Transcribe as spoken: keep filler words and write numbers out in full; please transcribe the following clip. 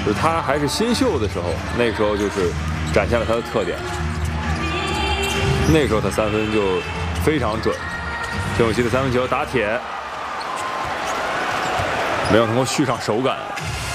就是他还是新秀的时候，那时候就是展现了他的特点。那时候他三分就非常准。陈永熙的三分球打铁，没有能够续上手感。